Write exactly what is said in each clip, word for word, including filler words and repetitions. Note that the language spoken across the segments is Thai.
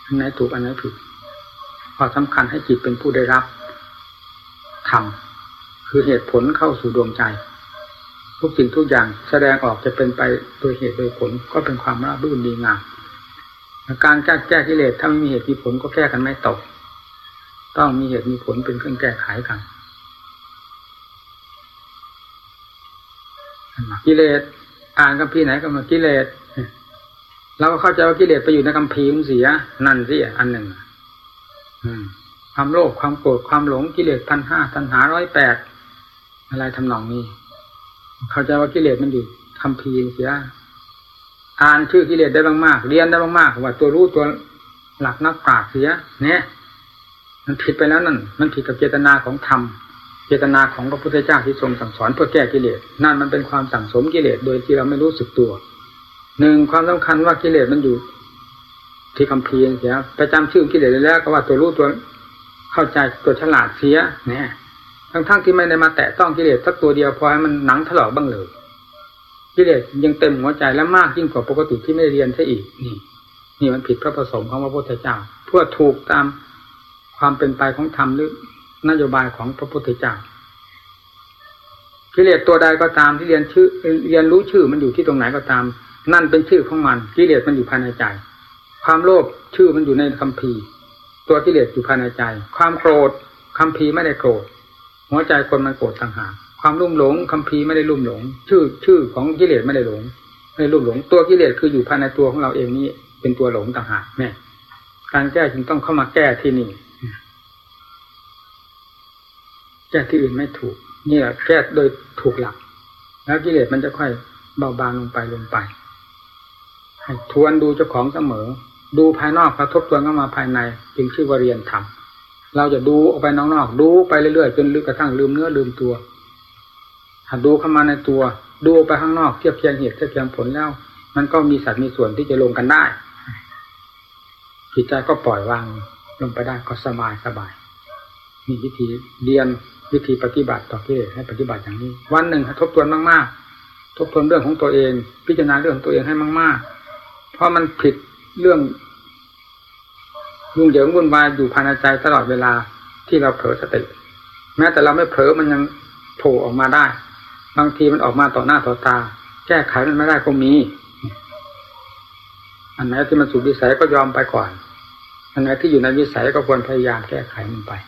อันไหนถูกอันไหนผิดพอสำคัญให้จิตเป็นผู้ได้รับธรรมคือเหตุผลเข้าสู่ดวงใจทุกสิ่งทุกอย่างแสดงออกจะเป็นไปโดยเหตุโดยผลก็เป็นความราบรื่นดีงามการแก้แก้กิเลสถ้าไม่มีเหตุมีผลก็แก้กันไม่ตกต้องมีเหตุมีผลเป็นเครื่องแก้ไขกันกิเลสอ่านคัมภีร์ไหนก็มากิเลสเราก็เข้าใจว่ากิเลสไปอยู่ในคัมภีร์มันเสียนั่นสิอันหนึ่งความโลภความโกรธความหลงกิเลสพันห้าตัณหาร้อยแปดอะไรทำนองนี้เข้าใจว่ากิเลสมันอยู่คัมภีร์เสียอ่านชื่อกิเลสได้มากๆเรียนได้มากๆว่าตัวรู้ตัวหลักนักปราชญ์เสียเนี่ยมันผิดไปแล้วนั่นมันผิดกับเจตนาของธรรมเจตนาของพระพุทธเจ้าที่ทรงสั่งสอนเพื่อแก้กิเลสนั่นมันเป็นความสั่งสมกิเลสโดยที่เราไม่รู้สึกตัวหนึ่งความสำคัญว่ากิเลสมันอยู่ที่คัมภีร์เสียไปจำชื่อกิเลสแล้วก็ว่าตัวรู้ตัวเข้าใจตัวฉลาดเสียเนี่ยทั้งๆที่ไม่ได้มาแตะต้องกิเลสสักตัวเดียวพอให้มันหนังถลอกบ้างเลยกิเลสยังเต็มหัวใจและมากยิ่งกว่าปกติที่ไม่ได้เรียนซะอีกนี่นี่มันผิดพระประสงค์ของพระพุทธเจ้าเพื่อถูกตามความเป็นไปของธรรมหรือนโยบายของพระพุทธเจ้ากิเลสตัวใดก็ตามที่เรียนชื่อเรียนรู้ชื่อมันอยู่ที่ตรงไหนก็ตามนั่นเป็นชื่อของมันกิเลสมันอยู่ภายในใจความโลภชื่อมันอยู่ในคัมภีร์ตัวกิเลสอยู่ภายในใจความโกรธคัมภีร์ไม่ได้โกรธหัวใจคนมันโกรธต่างหากความลุ่มหลงคัมภีร์ไม่ได้ลุ่มหลงชื่อชื่อของกิเลสไม่ได้หลงไม่ได้ลุ่มหลงตัวกิเลสคืออยู่ภายในตัวของเราเองนี่เป็นตัวหลงต่างหากแม่การแก้จึงต้องเข้ามาแก้ที่นี่แก้ที่อื่นไม่ถูกนี่แหละแก้โดยถูกหลักแล้วกิเลสมันจะค่อยเบาบางลงไปลงไปให้ทวนดูเจ้าของเสมอดูภายนอกกระทบตัวเข้ามาภายในจึงชื่อว่าเรียนธรรมเราจะดูออกไปนอกๆดูไปเรื่อยๆจนลึกกระทั่งลืมเนื้อลืมตัวถ้าดูเข้ามาในตัวดูไปข้างนอกเทียบเคียงเหตุเทียบเคียงผลแล้วมันก็มีสัดมีส่วนที่จะลงกันได้จิตใจก็ปล่อยวางลงไปได้ก็สบายสบายมีวิธีเรียนวิธีปฏิบัติต่อกิเลสให้ปฏิบัติอย่างนี้วันหนึ่งทบทวนมากๆทบทวนเรื่องของตัวเองพิจารณาเรื่องของตัวเองให้มากๆเพราะมันผิดเรื่องยุ่งเหยิงวุ่นวายอยู่ภายในใจตลอดเวลาที่เราเผลอสติแม้แต่เราไม่เผลอมันยังโผล่ออกมาได้บางทีมันออกมาต่อหน้าต่อตาแก้ไขมันไม่ได้ก็มีอันไหนที่มันสุดวิสัยก็ยอมไปก่อนอันไหนที่อยู่ในวิสัยก็ควรพยายามแก้ไขมันไป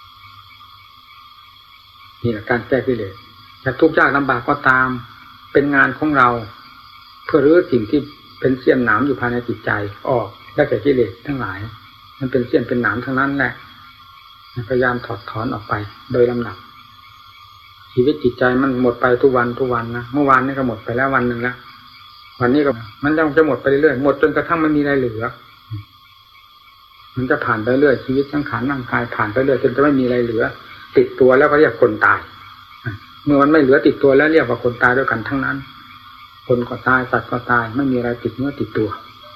นี่แหละการแก้กิเลสจะทุกข์ยากลำบากก็ตามเป็นงานของเราเพื่อรื้อสิ่งที่เป็นเสี้ยนหนามอยู่ภายในจิตใจออกและแก้กิเลสทั้งหลายมันเป็นเสี้ยนเป็นหนามทั้งนั้นแหละพยายามถอดถอนออกไปโดยลำดับชีวิตจิตใจมันหมดไปทุกวันทุกวันนะเมื่อวานนี้ก็หมดไปแล้ววันหนึ่งแล้ววันนี้ก็มันยังจะหมดไปเรื่อยๆหมดจนกระทั่งไม่มีอะไรเหลือมันจะผ่านไปเรื่อยชีวิตสังขารร่างกายผ่านไปเรื่อยจนจะไม่มีอะไรเหลือติดตัวแล้วก็เรียกคนตายเมื่อมันไม่เหลือติดตัวแล้วเรียกว่าคนตายด้วยกันทั้งนั้นคนก็ตายสัตว์ก็ตายไม่มีอะไรติดเนื้อติดตัว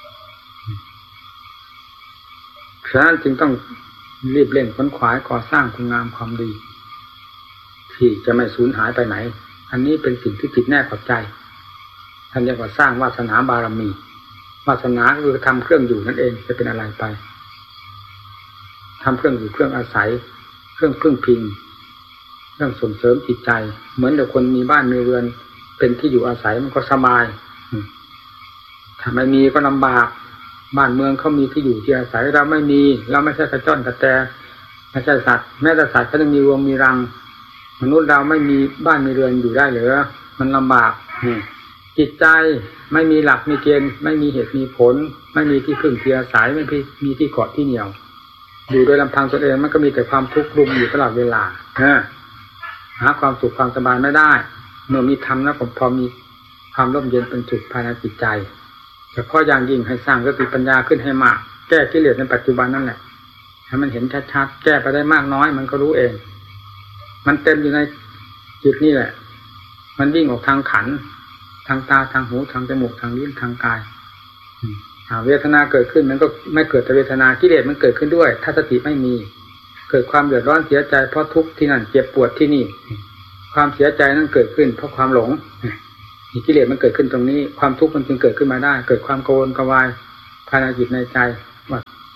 ฉะนั้นจึงต้องรีบเร่งค้นขวายก่อสร้างคุณงามความดีที่จะไม่สูญหายไปไหนอันนี้เป็นสิ่งที่ติดแน่กับใจท่านเรียกว่าสร้างวาสนาบารมีวาสนาคือทำเครื่องอยู่นั่นเองจะเป็นอะไรไปทำเครื่องอยู่เครื่องอาศัยเครื่องพึ่งพิงเครื่องส่งเสริมจิตใจเหมือนกับคนมีบ้านมีเรือนเป็นที่อยู่อาศัยมันก็สบายถ้าไม่มีก็ลำบากบ้านเมืองเขามีที่อยู่ที่อาศัยเราไม่มีเราไม่ใช่กระจ้อนกระแตไม่ใช่สัตว์แม้แต่สัตว์ก็ต้องมีรวงมีรังมนุษย์เราไม่มีบ้านมีเรือนอยู่ได้หรือมันลำบากจิตใจไม่มีหลักมีเกณฑ์ไม่มีเหตุมีผลไม่มีที่พึ่งที่อาศัยไม่มีที่เกาะที่เหนี่ยวอยู่โดยลำพังตนเองมันก็มีแต่ความทุกข์รุมอยู่ตลอดเวลาหาความสุขความสบายไม่ได้เมื่อมีธรรมแล้วผมพอมีความร่มเย็นเป็นสุขภายในจิตใจแต่ข้ออย่างยิ่งให้สร้างสติปัญญาขึ้นให้มากแก้กิเลสในปัจจุบันนั่นแหละให้มันเห็นชัดๆแก้ไปได้มากน้อยมันก็รู้เองมันเต็มอยู่ในจิตนี่แหละมันวิ่งออกทางขันทางตาทางหูทางจมูกทางลิ้นทางกายเวทนาเกิดขึ้นมันก็ไม่เกิดแต่เวทนากิเลสมันเกิดขึ้นด้วยถ้าสติไม่มีเกิดความเดือดร้อนเสียใจเพราะทุกข์ที่นั่นเจ็บปวดที่นี่ความเสียใจนั่นเกิดขึ้นเพราะความหลงกิเลสมันเกิดขึ้นตรงนี้ความทุกข์มันจึงเกิดขึ้นมาได้เกิดความกังวลกวายภายในจิตในใจว่า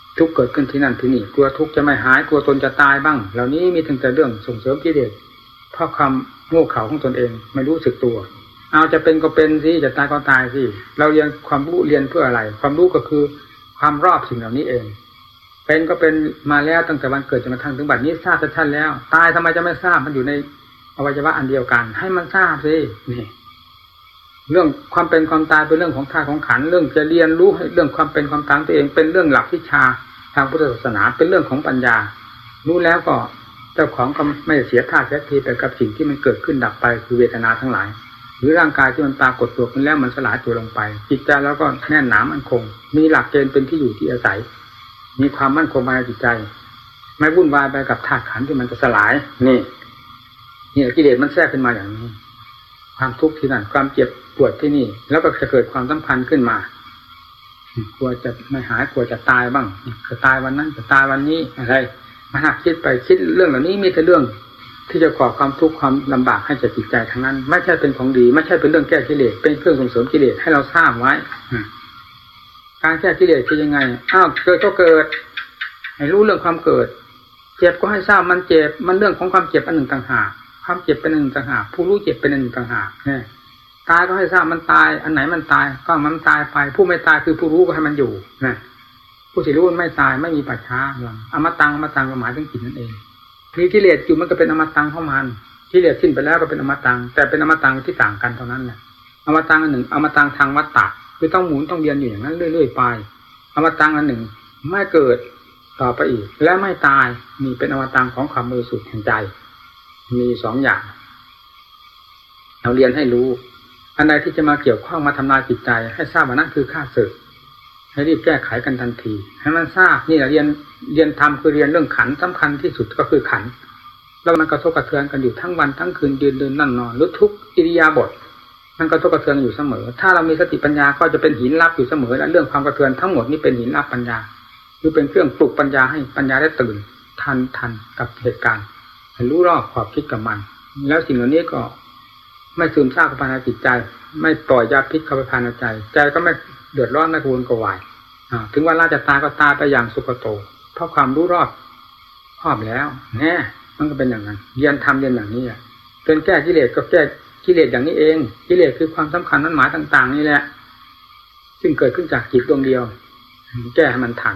ทุกข์เกิดขึ้นที่นั่นที่นี่กลัวทุกข์จะไม่หายกลัวตนจะตายบ้างเหล่านี้มีทั้งแต่เรื่องส่งเสริมกิเลสเพราะความโง่เขลาของตนเองไม่รู้สึกตัวเอาจะเป็นก็เป็นสิจะตายก็ตายสิเราเรียนความรู้เรียนเพื่ออะไรความรู้ก็คือความรอบสิ่งเหล่านี้เองเป็นก็เป็นมาแล้วตั้งแต่วันเกิดจนกระทั่งถึงบัดนี้ทราบชัดๆแล้วตายทำไมจะไม่ทราบมันอยู่ในอวัยวะอันเดียวกันให้มันทราบสินี่เรื่องความเป็นความตายเป็นเรื่องของธาตุของขันธ์เรื่องจะเรียนรู้ให้เรื่องความเป็นความตายตัวเองเป็นเรื่องหลักวิชาทางพุทธศาสนาเป็นเรื่องของปัญญารู้แล้วก็เจ้าของก็ไม่เสียท่าเสียทีไปกับสิ่งที่มันเกิดขึ้นดับไปคือเวทนาทั้งหลายหรือร่างกายที่มันปรากฏตัวขึ้นแล้วมันสลายตัวลงไปจิตใจแล้วก็แน่นหนามั่นคงมีหลักเกณฑ์เป็นที่อยู่ที่อาศัยมีความมั่นคงภายในจิตใจไม่วุ่นวายไปกับธาตุขันธ์ที่มันจะสลายนี่นี่กิเลสมันแทรกขึ้นมาอย่างนี้ความทุกข์ที่นั่นความเจ็บปวดที่นี่แล้วก็จะเกิดความสัมพันธ์ขึ้นมากลัวจะไม่หายกลัวจะตายบ้างจะตายวันนั้นจะตายวันนี้อะไรมาหักคิดไปคิดเรื่องเหล่านี้มีแต่เรื่องที่จะก่อความทุกข์ความลำบากให้แก่จิตใจทั้งนั้นไม่ใช่เป็นของดีไม่ใช่เป็นเรื่องแก้กิเลสเป็นเครื่องส่งเสริมกิเลสให้เราทราบไว้การแก้กิเลสคือยังไงอ้าวเกิดก็เกิดให้รู้เรื่องความเกิดเจ็บก็ให้ทราบมันเจ็บมันเรื่องของความเจ็บอันหนึ่งต่างหากความเจ็บเป็นอันหนึ่งต่างหากผู้รู้เจ็บเป็นอันหนึ่งต่างหากเนี่ยตายก็ให้ทราบมันตายอันไหนมันตายก็มันตายไปผู้ไม่ตายคือผู้รู้ก็ให้มันอยู่นะผู้ที่รู้มันไม่ตายไม่มีปัจฉาอมตังอมตังหมายถึงจิตนั่นเองมีกิเลสอยู่มันก็เป็นอมตังของมันกิเลสสิ้นไปแล้วก็เป็นอมตังแต่เป็นอมตังที่ต่างกันเท่านั้นแหละอมตังอันหนึ่งอมตังทางวัฏฏะคือต้องหมุนต้องเวียนอยู่อย่างนั้นเรื่อยๆไปอมตังอันหนึ่งไม่เกิดต่อไปอีกและไม่ตายมีเป็นอมตังของความบริสุทธิ์แห่งใจมีสองอย่างเราเรียนให้รู้อันใดที่จะมาเกี่ยวข้องมาทำลายจิตใจให้ทราบว่านั่นคือข้าศึกให้รีบแก้ไขกันทันทีให้มันทราบนี่แหละเรียนเรียนธรรมคือเรียนเรื่องขันธ์สำคัญที่สุดก็คือขันธ์แล้วมันกระทบกระเทือนกันอยู่ทั้งวันทั้งคืนยืนเดินนั่งนอนหรือทุกอิริยาบถมันกระทบกระเทือนอยู่เสมอถ้าเรามีสติปัญญาก็จะเป็นหินรับอยู่เสมอและเรื่องความกระเทือนทั้งหมดนี้เป็นหินรับปัญญาคือเป็นเครื่องปลุกปัญญาให้ปัญญาได้ตื่นทันทันกับเหตุการณ์ให้รู้รอบขอบคิดกับมันแล้วสิ่งเหล่านี้ก็ไม่ซึมซาบเข้าไปในจิตใจไม่ปล่อยยาพิษเข้าไปภายในใจใจก็ไม่เดือดร้อนไม่กวนกวายถึงว่าเราจะตายก็ตายไปอย่างสุขโตเพราะความรู้รอบรอบแล้วแน่มันก็เป็นอย่างนั้นเรียนทำเรียนอย่างนี้อ่ะเป็นแก้กิเลสก็แก้กิเลสอย่างนี้เองกิเลสคือความสำคัญนั้นหมายต่างๆนี่แหละซึ่งเกิดขึ้นจากจิตดวงเดียวแก้ให้มันทัน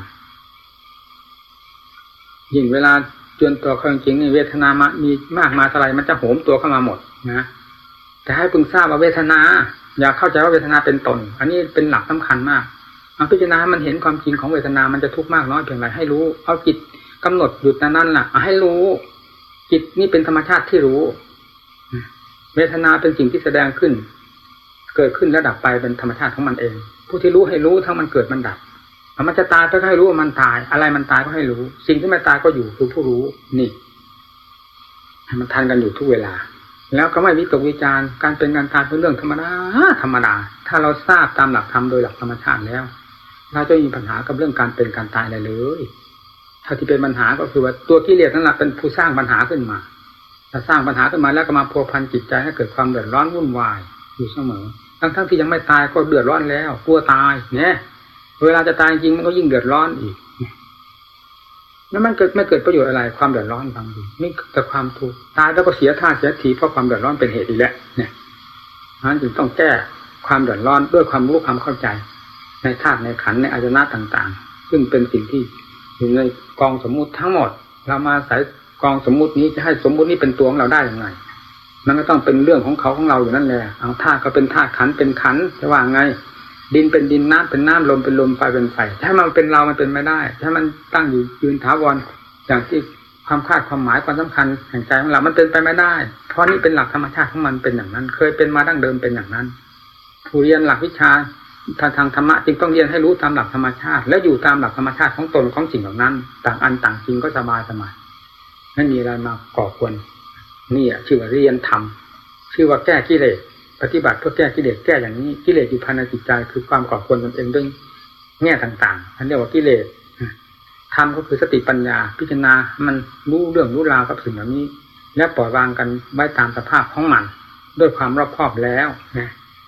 ยิ่งเวลาจวนตัวเขาจริงๆนี่เวทนามามีมากมาเท่าไรมันจะโหมตัวเข้ามาหมดนะแต่ให้พึงทราบว่าเวทนาอย่าเข้าใจว่าเวทนาเป็นตนอันนี้เป็นหลักสำคัญมากเอาพิจารณามันเห็นความจริงของเวทนามันจะทุกข์มากน้อยเพียงไรให้รู้เอาจิตกำหนดหยุดนั่นแหละให้รู้จิตนี่เป็นธรรมชาติที่รู้เวทนาเป็นสิ่งที่แสดงขึ้นเกิดขึ้นแล้วดับไปเป็นธรรมชาติของมันเองผู้ที่รู้ให้รู้ทั้งมันเกิดมันดับมันจะตายก็ให้รู้ว่ามันตายอะไรมันตายก็ให้รู้สิ่งที่ไม่ตายก็อยู่คือผู้รู้นี่ให้มันทันกันอยู่ทุกเวลาแล้วก็ไม่วิตกวิจารณ์การเป็นการตายเป็นเรื่องธรรมดาธรรมดาถ้าเราทราบตามหลักธรรมโดยหลักธรรมชาติแล้วเราจะมีปัญหากับเรื่องการเป็นการตายอะไรเลยถ้าที่เป็นปัญหาก็คือว่าตัวกิเลสนั่นแหละเป็นผู้สร้างปัญหาขึ้นมาถ้าสร้างปัญหาขึ้นมาแล้วก็มาพัวพันจิตใจให้เกิดความเดือดร้อนวุ่นวายอยู่เสมอทั้งทั้งที่ยังไม่ตายก็เดือดร้อนแล้วกลัวตายเนี่ยเวลาจะตายจริงมันก็ยิ่งเดือดร้อนอีกแล้วมันเกิดไม่เกิดประโยชน์อะไรความเดือดร้อนบางทีนี่แต่ความทุกข์ตายแล้วก็เสียท่าเสียทีเพราะความเดือดร้อนเป็นเหตุอีกแล้วเนี่ยเพราะฉะนั้นจึงต้องแก้ความเดือดร้อนด้วยความรู้ความเข้าใจในธาตุในขันธ์ในอายตนะต่างๆซึ่งเป็นสิ่งที่อยู่ในกองสมมุติทั้งหมดเรามาอาศัยกองสมมุตินี้จะให้สมมุตินี้เป็นตัวของเราได้ยังไงมันก็ต้องเป็นเรื่องของเขาของเราอยู่นั่นแหละเอาธาตุก็เป็นธาตุขันธ์เป็นขันธ์จะว่าไงดินเป็นดินน้ำเป็นน้ำลมเป็นลมไฟเป็นไฟถ้ามันเป็นเรามันเป็นไม่ได้ถ้ามันตั้งอยู่ยืนถาวรอย่างที่ความคาดความหมายความสำคัญแห่งใจของเรามันเป็นไปไม่ได้เพราะนี่เป็นหลักธรรมชาติของมันเป็นอย่างนั้นเคยเป็นมาดั้งเดิมเป็นอย่างนั้นผู้เรียนหลักวิชาทางทางธรรมะจึงต้องเรียนให้รู้ตามหลักธรรมชาติและอยู่ตามหลักธรรมชาติของตนของสิ่งเหล่านั้นต่างอันต่างจริงก็สบายสบายไม่มีอะไรมาก่อควรนี่อ่ะชื่อว่าเรียนธรรมชื่อว่าแก้กิเลสปฏิบัติเพื่อแก้กิเลสแก้อย่างนี้กิเลสอยู่ภายในจิตใจคือความก่อควรตนเองด้วยแง่ต่างๆอันเรียกว่ากิเลสธรรมก็คือสติปัญญาพิจารณามันรู้เรื่องรู้ราวกับสิ่งเหล่านี้และปล่อยวางกันไว้ตามสภาพของมันด้วยความรอบคอบแล้วนะ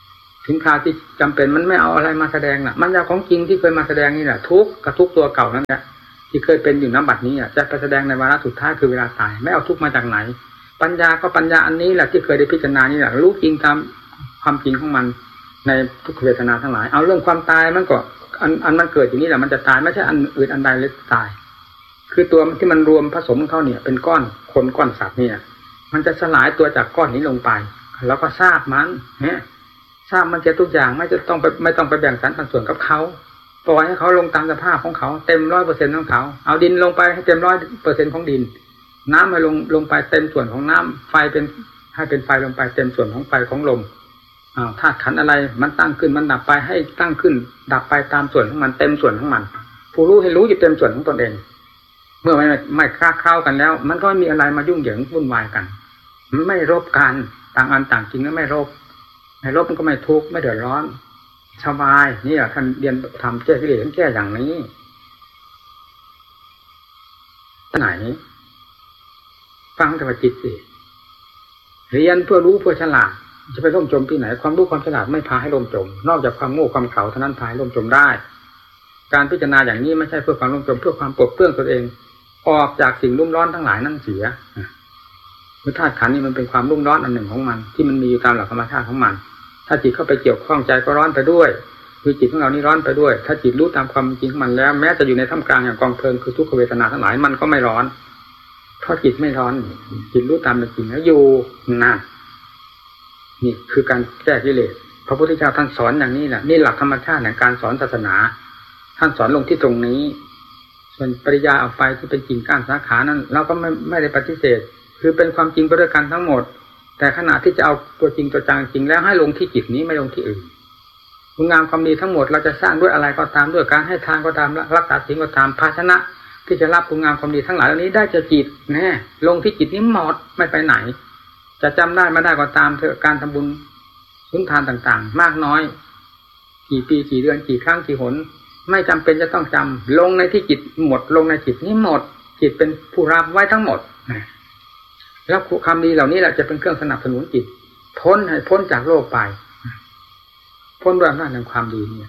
ถึงคราวที่จำเป็นมันไม่เอาอะไรมาแสดงน่ะมันเอาของจริงที่เคยมาแสดงนี่แหละทุกข์กับทุกข์ตัวเก่านั่นแหละที่เคยเป็นอยู่ณบัดนี้อ่ะจะไปแสดงในวาระสุดท้ายคือเวลาตายไม่เอาทุกข์มาจากไหนปัญญาก็ปัญญาอันนี้แหละที่เคยได้พิจารณานี่แหละรู้จริงตามความจริงของมันในทุกเวทนาทั้งหลายเอาเรื่องความตายมันก็อันอันมันเกิดอย่างนี้แหละมันจะตายไม่ใช่อันอื่นอันใดเลยตายคือตัวที่มันรวมผสมเข้าเนี่ยเป็นก้อนคนก้อนสัตว์เนี่ยมันจะสลายตัวจากก้อนนี้ลงไปแล้วก็ทราบมันเนี่ยทราบมันจะทุกอย่างไม่จะต้องไปไม่ต้องไปแบ่งสรรปันส่วนกับเขาปล่อยให้เขาลงตามสภาพของเขาเต็มร้อยเปอร์เซ็นต์ของเขาเอาดินลงไปให้เต็มร้อยเปอร์เซ็นต์ของดินน้ำให้ลงลงไปเต็มส่วนของน้ำไฟเป็นให้เป็นไฟลงไปเต็มส่วนของไฟของลมอ้าวธาตุขันธ์อะไรมันตั้งขึ้นมันดับไปให้ตั้งขึ้นดับไปตามส่วนของมันเต็มส่วนของมันผู้รู้ให้รู้อยู่เต็มส่วนของตนเองเมื่อไม่ไม่คลาดเคล้ากันแล้วมันก็ไม่มีอะไรมายุ่งเหยิงวุ่นวายกันไม่รบกันต่างอันต่างจริงแล้วไม่รบไม่รบมันก็ไม่ทุกข์ไม่เดือดร้อนสบายนี่แหละท่านเรียนทำแก้กิเลสแก้อย่างนี้ไหนฟังแต่ว่าจิตสิเรียนเพื่อรู้เพื่อฉลาดจะไปล่มจมที่ไหนความรู้ความฉลาดไม่พาให้ล่มจมนอกจากความโง่ความเขลาเท่านั้นพาให้ล่มจมได้การพิจารณาอย่างนี้ไม่ใช่เพื่อความล่มจมเพื่อความปลดเปลื้องตนเองออกจากสิ่งรุ่มร้อนทั้งหลายนั่นเสียคือธาตุขันธ์นี่มันเป็นความรุ่มร้อนอันหนึ่งของมันที่มันมีอยู่ตามหลักธรรมชาติของมันถ้าจิตเข้าไปเกี่ยวข้องใจก็ร้อนไปด้วยคือจิตของเรานี่ร้อนไปด้วยถ้าจิตรู้ตามความจริงของมันแล้วแม้จะอยู่ในท่ามกลางอย่างกองเพลิงคือทุกขเวทนาทั้งหลายมันก็ไม่ร้อนเพราะจิตไม่ร้อนจิตรู้ตามเป็นจริงแล้วอยู่นั่นนี่คือการแก้กิเลสพระพุทธเจ้าท่านสอนอย่างนี้แหละนี่หลักธรรมชาติแห่งการสอนศาสนาท่านสอนลงที่ตรงนี้ส่วนปริยาออกไปที่เป็นกิ่งก้านสาขานั้นเราก็ไม่ไม่ได้ปฏิเสธคือเป็นความจริงไปด้วยกันทั้งหมดแต่ขณะที่จะเอาตัวจริงตัวจังจริงแล้วให้ลงที่จิตนี้ไม่ลงที่อื่นคุณงามความดีทั้งหมดเราจะสร้างด้วยอะไรก็ตามด้วยการให้ทานก็ตามรักษาศีลก็ตามภาชนะที่จะรับคุณงามความดีทั้งหลายเหล่านี้ได้จากจิตแน่ลงที่จิตนี้หมดไม่ไปไหนจะจำได้ไม่ได้ก็ตามเถอะการทำบุญสุนทานต่างๆมากน้อยกี่ปีกี่เดือนกี่ครั้งกี่หนไม่จำเป็นจะต้องจำลงในที่จิตหมดลงในจิตนี้หมดจิตเป็นผู้รับไว้ทั้งหมดแล้วคำดีเหล่านี้แหละจะเป็นเครื่องสนับสนุนจิตพ้นให้พ้นจากโลกไปพ้นด้วยอำนาจแห่งความดีเนี่ย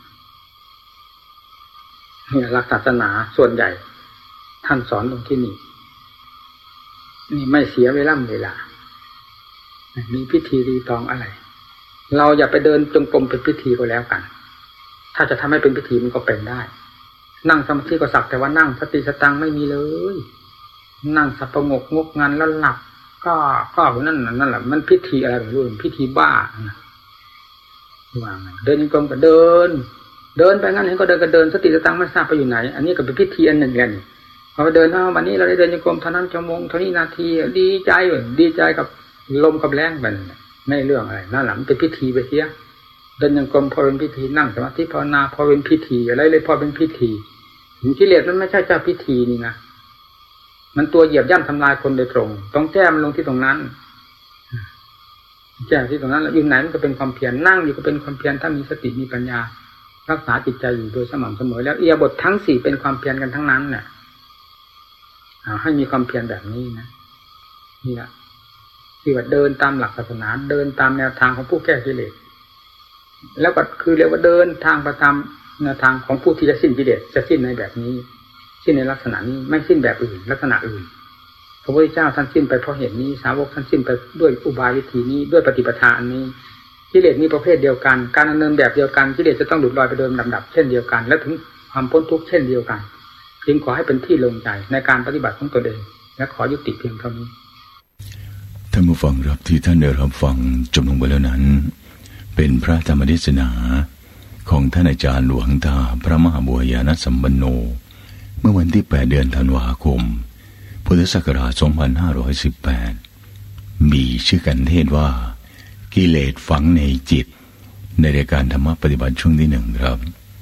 เนี่ยหลักศาสนาส่วนใหญ่ท่านสอนตรงที่นี่นี่ไม่เสียเวลาเวลามีพิธีรีตองอะไรเราอย่าไปเดินจงกรมเป็นพิธีก็แล้วกันถ้าจะทำให้เป็นพิธีมันก็เป็นได้นั่งสมาธิก็สักแต่ว่านั่งสติสตังไม่มีเลยนั่งสับประงกงกงันแล้วหลับก็ก็นั่นนั่นแหละมันพิธีอะไรไม่รู้พิธีบ้าว่าไงเดินจงกรมก็เดินเดินไปงั้นเห็นก็เดินก็เดินสติสตังไม่ทราบไปอยู่ไหนอันนี้ก็เป็นพิธีอันหนึ่งกันพอไปเดินวันนี้เราได้เดินจงกรมเท่านั้นชั่วโมงเท่านี้นาทีดีใจดีใจกับลมกับแรงมันไม่เรื่องอะไรนั่นแหละมันเป็นพิธีไปเสียเดินจงกรมพอเป็นพิธีนั่งสมาธิภาวนาพอเป็นพิธีอะไรเลยพอเป็นพิธีถึงกิเลสมันไม่ใช่เจ้าพิธีนี่นะมันตัวเหยียบย่ำทำลายคนโดยตรงต้องแก้มันลงที่ตรงนั้นแก้ที่ตรงนั้นแล้วอยู่ไหนมันก็เป็นความเพียรนั่งอยู่ก็เป็นความเพียรถ้ามีสติมีปัญญารักษาจิตใจอยู่โดยสม่ำเสมอแล้วอิริยาบถทั้งสี่เป็นความเพียรกันทั้งนั้นเนี่ยให้มีความเพียรแบบนี้นะนี่แหละที่ว่าเดินตามหลักศาสนาเดินตามแนวทางของผู้แก้กิเลสแล้วก็คือเรียกว่าเดินทางประจำแนวทางของผู้ที่จะสิ้นกิเลสจะสิ้นในแบบนี้สิ้นในลักษณะนี้ไม่สิ้นแบบอื่นลักษณะอื่นพระพุทธเจ้าท่านสิ้นไปเพราะเหตุนี้สาวกท่านสิ้นไปด้วยอุบายวิธีนี้ด้วยปฏิปทาอันนี้กิเลสมีประเภทเดียวกันการดำเนินแบบเดียวกันกิเลสจะต้องหลุดลอยไปโดยลำดับเช่นเดียวกันและถึงความพ้นทุกข์เช่นเดียวกันจึงขอให้เป็นที่ลงใจในการปฏิบัติของตนเองและขอยุติเพียงเท่านี้ท่านผู้ฟังครับที่ท่านได้รับฟังจบลงไปแล้วนั้นเป็นพระธรรมเทศนาของท่านอาจารย์หลวงตาพระมหาบัวญาณสัมปันโนเมื่อวันที่แปดเดือนธันวาคมพุทธศักราชสองพันห้าร้อยสิบแปดมีชื่อกันเทศว่ากิเลสฝังในจิตในรายการธรรมะปฏิบัติช่วงที่หนึ่งครับ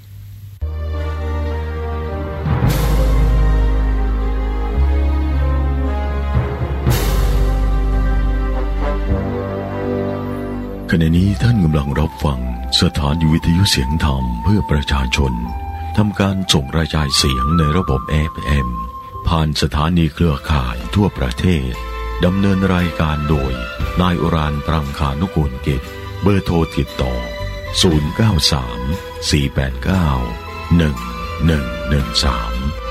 ขณะนี้ท่านกำลังรับฟังสถานีวิทยุเสียงธรรมเพื่อประชาชนทำการส่งกระจายเสียงในระบบ เอฟ เอ็ม ผ่านสถานีเครือข่ายทั่วประเทศดำเนินรายการโดยนายอุรานปรังคานุกูลกิจเบอร์โทรติดต่อศูนย์ เก้า สาม สี่ แปด เก้า หนึ่ง หนึ่ง หนึ่ง สาม